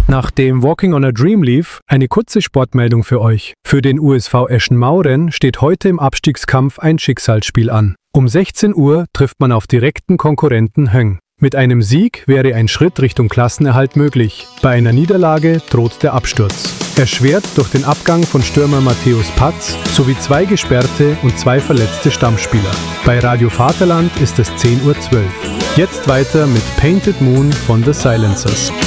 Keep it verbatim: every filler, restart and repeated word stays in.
Nachdem Walking on a Dream lief, eine kurze Sportmeldung für euch. Für den U S V Eschen-Mauren steht heute im Abstiegskampf ein Schicksalsspiel an. Um sechzehn Uhr trifft man auf direkten Konkurrenten Höng. Mit einem Sieg wäre ein Schritt Richtung Klassenerhalt möglich. Bei einer Niederlage droht der Absturz. Erschwert durch den Abgang von Stürmer Matthäus Patz sowie zwei gesperrte und zwei verletzte Stammspieler. Bei Radio Vaterland ist es zehn Uhr zwölf. Jetzt weiter mit Painted Moon von The Silencers.